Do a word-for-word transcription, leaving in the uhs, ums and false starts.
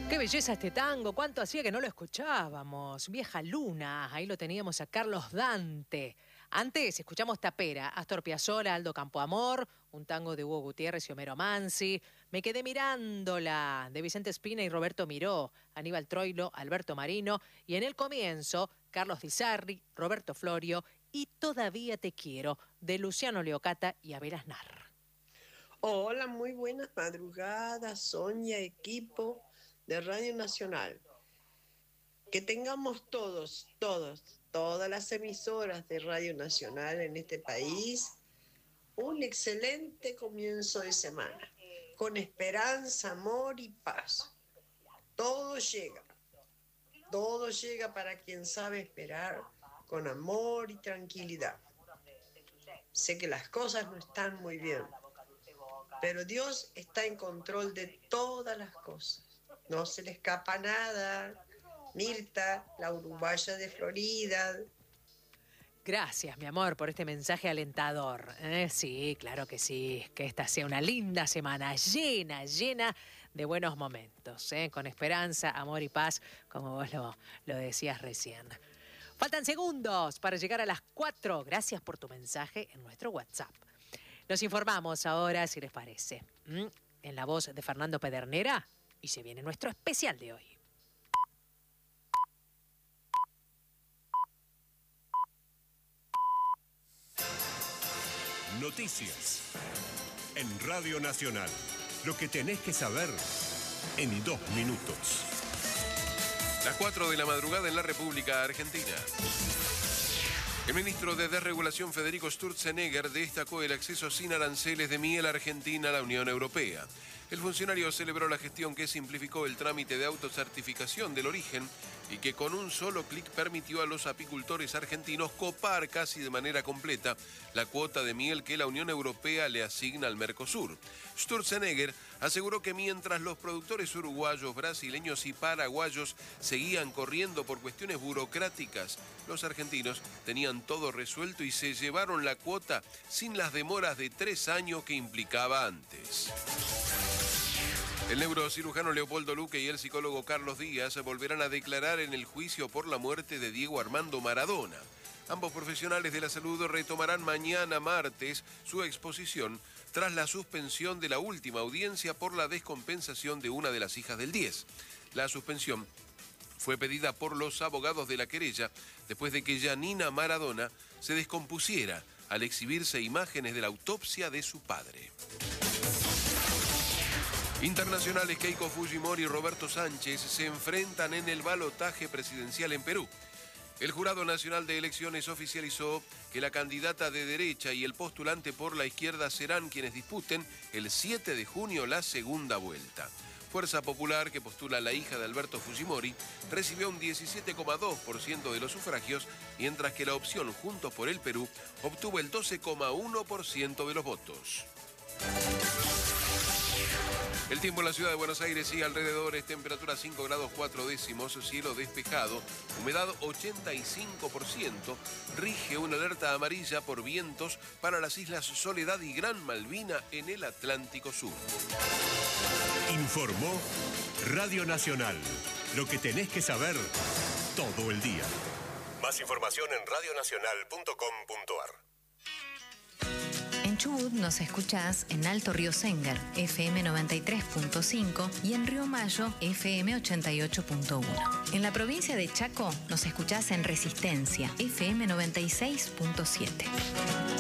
Qué belleza este tango, cuánto hacía que no lo escuchábamos. Vieja Luna, ahí lo teníamos a Carlos Dante. Antes escuchamos Tapera, Astor Piazzolla, Aldo Campoamor, un tango de Hugo Gutiérrez y Homero Mansi. Me quedé mirándola, de Vicente Espina y Roberto Miró, Aníbal Troilo, Alberto Marino. Y en el comienzo, Carlos Di Sarri, Roberto Florio y Todavía te quiero, de Luciano Leocata y Abel Aznar. Hola, muy buenas madrugadas, Sonia, equipo de Radio Nacional. Que tengamos todos, todos, todas las emisoras de Radio Nacional en este país un excelente comienzo de semana, con esperanza, amor y paz. Todo llega, todo llega para quien sabe esperar con amor y tranquilidad. Sé que las cosas no están muy bien, pero Dios está en control de todas las cosas. No se le escapa nada. Mirta, la uruguaya de Florida. Gracias, mi amor, por este mensaje alentador. ¿eh? Sí, claro que sí. Que esta sea una linda semana, llena, llena de buenos momentos, ¿eh? Con esperanza, amor y paz, como vos lo, lo decías recién. Faltan segundos para llegar a las cuatro. Gracias por tu mensaje en nuestro WhatsApp. Nos informamos ahora, si les parece, ¿Mm? en la voz de Fernando Pedernera, y se viene nuestro especial de hoy. Noticias en Radio Nacional. Lo que tenés que saber en dos minutos. Las cuatro de la madrugada en la República Argentina. El ministro de Desregulación Federico Sturzenegger destacó el acceso sin aranceles de miel argentina a la Unión Europea. El funcionario celebró la gestión que simplificó el trámite de autocertificación del origen y que con un solo clic permitió a los apicultores argentinos copar casi de manera completa la cuota de miel que la Unión Europea le asigna al Mercosur. Sturzenegger aseguró que mientras los productores uruguayos, brasileños y paraguayos seguían corriendo por cuestiones burocráticas, los argentinos tenían todo resuelto y se llevaron la cuota sin las demoras de tres años que implicaba antes. El neurocirujano Leopoldo Luque y el psicólogo Carlos Díaz volverán a declarar en el juicio por la muerte de Diego Armando Maradona. Ambos profesionales de la salud retomarán mañana martes su exposición tras la suspensión de la última audiencia por la descompensación de una de las hijas del diez. La suspensión fue pedida por los abogados de la querella después de que Janina Maradona se descompusiera al exhibirse imágenes de la autopsia de su padre. Internacionales Keiko Fujimori y Roberto Sánchez se enfrentan en el balotaje presidencial en Perú. El Jurado Nacional de Elecciones oficializó que la candidata de derecha y el postulante por la izquierda serán quienes disputen el siete de junio la segunda vuelta. Fuerza Popular, que postula a la hija de Alberto Fujimori, recibió un diecisiete coma dos por ciento de los sufragios, mientras que la opción Juntos por el Perú obtuvo el doce coma uno por ciento de los votos. El tiempo en la ciudad de Buenos Aires y alrededores, temperatura cinco grados cuatro décimos, cielo despejado, humedad ochenta y cinco por ciento, rige una alerta amarilla por vientos para las islas Soledad y Gran Malvina en el Atlántico Sur. Informó Radio Nacional. Lo que tenés que saber todo el día. Más información en radio nacional punto com punto a r. En Chubut nos escuchás en Alto Río Sénger, F M noventa y tres punto cinco y en Río Mayo, F M ochenta y ocho punto uno. En la provincia de Chaco nos escuchás en Resistencia, F M noventa y seis punto siete.